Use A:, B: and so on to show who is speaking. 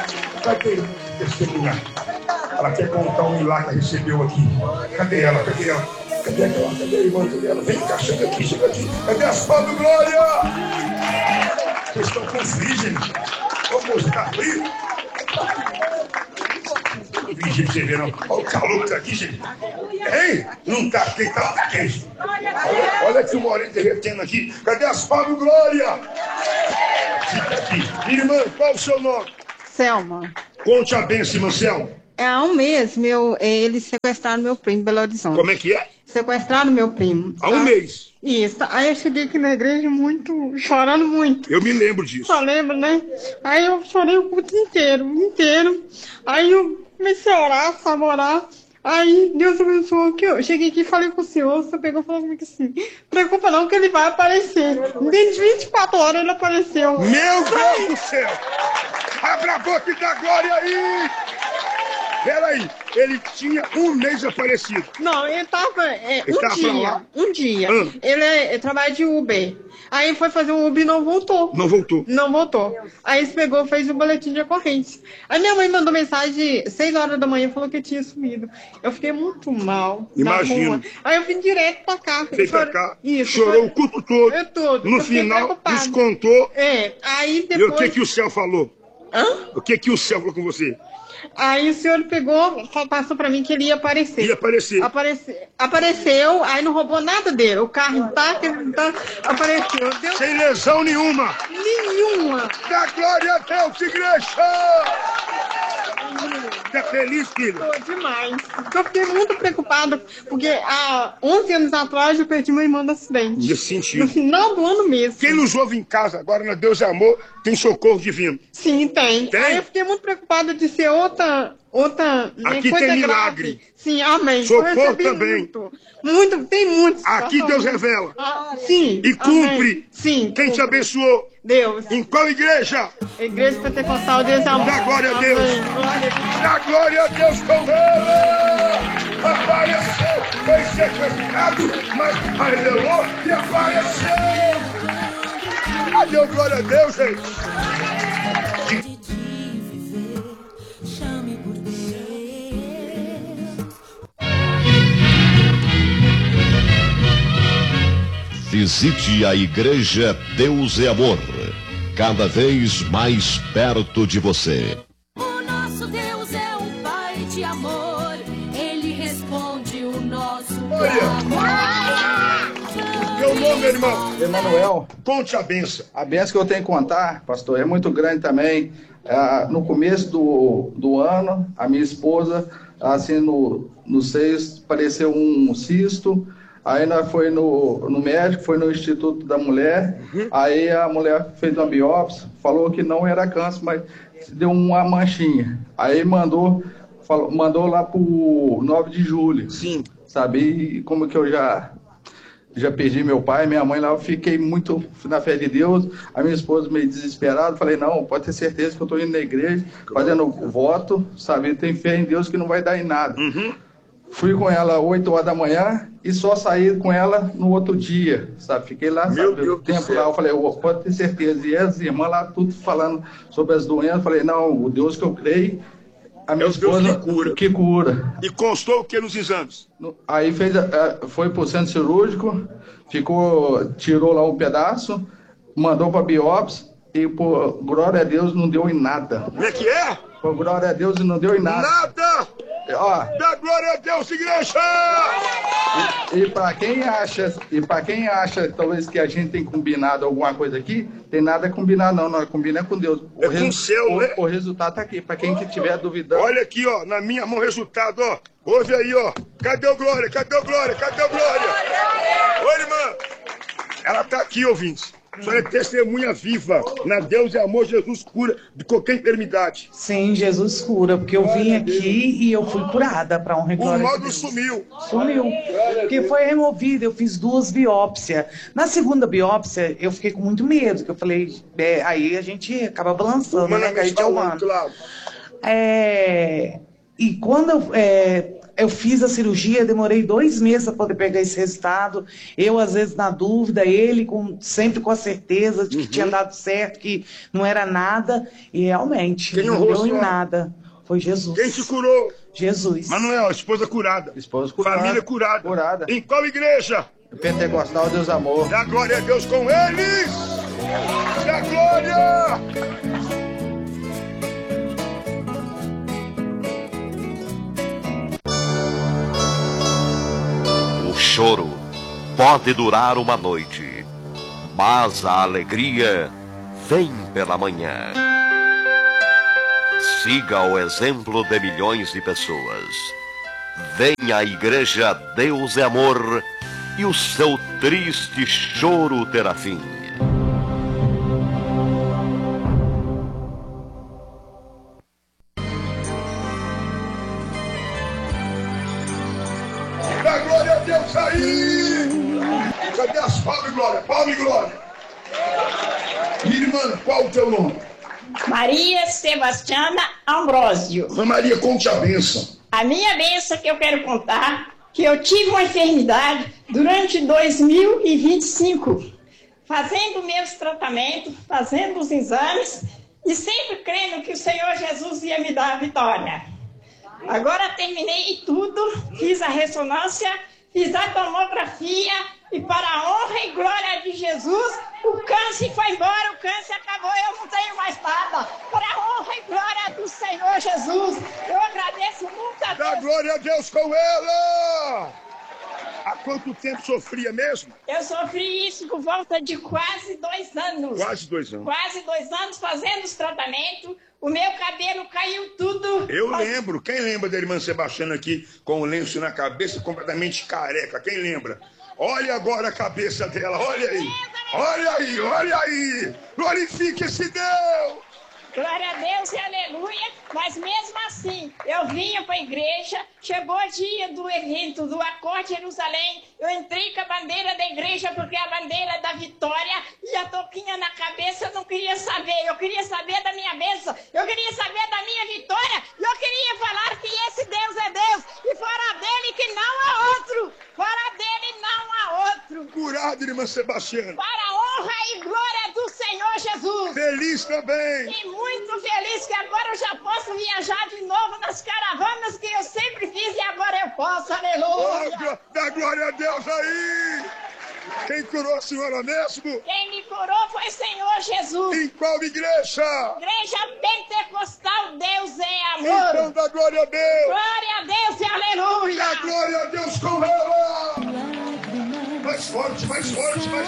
A: Vai ter testemunhar. Ela quer contar um milagre que recebeu aqui. Cadê ela? Cadê ela? Cadê aquela? Cadê a irmã? Cadê ela? Vem cá, chega aqui, chega aqui. Cadê as palmas, glória? Vocês estão com frio, gente. Ô, moço, tá frio? Não vi gente você ver, não. Olha o calor que tá aqui, gente. Hein? Não tá quente, tá quente. Olha aqui o Morinho derretendo aqui. Cadê as palmas, glória? Fica aqui. Irmã, qual o seu nome?
B: Selma.
A: Conte a bênção, irmã Selma.
B: Há um mês, eles sequestraram meu primo em Belo Horizonte.
A: Como é que é?
B: Sequestraram meu primo.
A: Há um mês.
B: Isso. Aí eu cheguei aqui na igreja chorando muito.
A: Eu me lembro disso.
B: Só lembro, né? Aí eu chorei o culto inteiro. Aí eu comecei a orar, sabe, orar. Aí Deus abençoou que eu cheguei aqui e falei com o senhor, você pegou e falou comigo assim, preocupa não que ele vai aparecer. Dentro de 24 horas ele apareceu.
A: Meu Deus do céu! Abra a boca e dá glória aí! Peraí, ele tinha um mês aparecido.
B: Não, ele tava
A: Lá?
B: um dia. Ele trabalha de Uber. Aí foi fazer o Uber e não voltou. Não voltou. Aí ele pegou, fez o boletim de ocorrência. Aí minha mãe mandou mensagem 6 horas da manhã, falou que tinha sumido. Eu fiquei muito mal.
A: Imagino.
B: Aí eu vim direto pra cá.
A: Veio pra cá,
B: Isso,
A: chorou o culto todo.
B: Todo.
A: No final, descontou.
B: Aí depois...
A: E o que o céu falou? O que o céu falou com você?
B: Aí o senhor pegou, passou pra mim que ele ia aparecer.
A: Ia aparecer.
B: Apareceu, aí não roubou nada dele. O carro intacto, apareceu.
A: Sem lesão nenhuma. Dá glória a Deus, igreja! Tá feliz, filho?
B: Tô demais. Eu fiquei muito preocupada, porque há 11 anos atrás eu perdi meu irmão no acidente.
A: Nesse sentido.
B: No final do ano mesmo.
A: Quem nos ouve em casa agora, na Deus é Amor, tem socorro divino.
B: Sim, tem. Aí eu fiquei muito preocupada de ser outra
A: aqui
B: coisa
A: tem
B: grave.
A: milagre.
B: Sim, amém.
A: Socorro também.
B: Muito, tem muito.
A: Aqui Deus revela.
B: Sim.
A: E cumpre.
B: Amém. Sim.
A: Quem te abençoou?
B: Deus.
A: Em qual igreja?
B: Igreja Pentecostal Deus é Amor.
A: Dá glória a Deus. Dá glória a Deus com ele. Apareceu. Foi sequestrado, mas revelou e apareceu. Deu glória a Deus, gente.
C: Visite a Igreja Deus é Amor, cada vez mais perto de você.
D: O nosso Deus é um Pai de amor, Ele responde o nosso amor.
A: Teu nome, irmão?
E: Emanuel.
A: Conte a benção.
E: A benção que eu tenho que contar, pastor, é muito grande também. No começo do ano, a minha esposa, assim, no seios, apareceu um cisto. Aí nós foi no médico, foi no Instituto da Mulher. Aí a mulher fez uma biópsia, falou que não era câncer, mas deu uma manchinha. Aí mandou lá pro 9 de julho.
A: Sim.
E: Sabe? E como que eu já perdi meu pai, minha mãe lá, eu fiquei muito na fé de Deus. A minha esposa meio desesperada, falei, não, pode ter certeza que eu estou indo na igreja, fazendo voto, sabe? Tem fé em Deus que não vai dar em nada. Fui com ela 8 horas da manhã e só saí com ela no outro dia, sabe? Fiquei lá, sabe, o tempo lá, eu falei, pode ter certeza. E as irmãs lá, tudo falando sobre as doenças, falei, não, o Deus que eu creio, a minha esposa que cura.
A: E constou o que nos exames?
E: Aí foi pro centro cirúrgico, tirou lá um pedaço, mandou pra biópsia e, por glória a Deus, não deu em nada.
A: Como é que é?
E: Por glória a Deus, não deu em nada.
A: Nada!
E: Ó,
A: dá glória a Deus, igreja!
E: E para quem acha talvez que a gente tem combinado alguma coisa aqui, tem nada combinado não, nós combinamos com Deus.
A: Com o céu, né?
E: O resultado tá aqui, para quem que tiver duvidando.
A: Olha aqui, ó, na minha mão o resultado, ó. Ouve aí, ó. Cadê o glória? Cadê o glória? Cadê o glória? Oi, irmã. Ela tá aqui, ouvintes. Só é testemunha viva. Na Deus é Amor, Jesus cura de qualquer enfermidade.
F: Sim, Jesus cura, porque eu vim aqui e eu fui curada para honra e glória.
A: O nódulo sumiu.
F: Sumiu, porque foi removido, eu fiz 2 biópsias. Na segunda biópsia, eu fiquei com muito medo, porque eu falei, aí a gente acaba balançando, né, que a gente é humano.
A: Claro.
F: E quando Eu fiz a cirurgia, demorei 2 meses para poder pegar esse resultado. Eu, às vezes, na dúvida, ele sempre com a certeza de que tinha dado certo, que não era nada. E realmente,
A: Quem
F: não
A: honrou
F: deu em
A: sua-
F: nada. Foi Jesus.
A: Quem te curou?
F: Jesus.
A: Manuel, esposa curada.
E: Esposa curada.
A: Família curada.
E: Curada.
A: Em qual igreja?
E: Pentecostal, Deus amor.
A: Dá glória a Deus com eles! Dá glória!
C: O choro pode durar uma noite, mas a alegria vem pela manhã. Siga o exemplo de milhões de pessoas. Venha à Igreja Deus é Amor e o seu triste choro terá fim.
A: Dá glória a Deus aí! Cadê as palmas e glória? Palma e glória! Irmã, qual o teu nome?
G: Maria Sebastiana Ambrósio.
A: Irmã Maria, conte a bênção.
G: A minha bênção que eu quero contar, que eu tive uma enfermidade durante 2025, fazendo meus tratamentos, fazendo os exames e sempre crendo que o Senhor Jesus ia me dar a vitória. Agora terminei tudo, fiz a ressonância, fiz a tomografia e para a honra e glória de Jesus, o câncer foi embora, o câncer acabou, eu não tenho mais nada. Para a honra e glória do Senhor Jesus, eu agradeço muito a
A: Dá
G: Deus.
A: glória a Deus com ela! Há quanto tempo sofria mesmo?
G: Eu sofri isso por volta de quase 2 anos.
A: Quase 2 anos.
G: Quase 2 anos fazendo os tratamentos, o meu cabelo caiu tudo.
A: Eu lembro. Quem lembra da irmã Sebastiana aqui com o lenço na cabeça, completamente careca? Quem lembra? Olha agora a cabeça dela, olha aí. Olha aí, olha aí. Glorifique esse Deus.
G: Glória a Deus e aleluia, mas mesmo assim, eu vinha para a igreja, chegou o dia do evento do Acorde Jerusalém, eu entrei com a bandeira da igreja, porque é a bandeira da vitória, e a touquinha na cabeça, eu não queria saber, eu queria saber da minha bênção, eu queria saber da minha vitória, e eu queria falar que esse Deus é Deus, e fora dele que não há outro, fora dele não há outro.
A: Curado, irmã Sebastiana.
G: Para a honra e glória do Senhor Jesus.
A: Feliz também.
G: E muito feliz que agora eu já posso viajar de novo nas caravanas que eu sempre fiz e agora eu posso, aleluia.
A: Dá glória a Deus aí. Quem curou a senhora mesmo?
G: Quem me curou foi o Senhor Jesus.
A: Em qual igreja?
G: Igreja Pentecostal, Deus é amor.
A: Então dá glória a Deus.
G: Glória a Deus e aleluia.
A: Dá glória a Deus com ela. Mais forte, mais forte, mais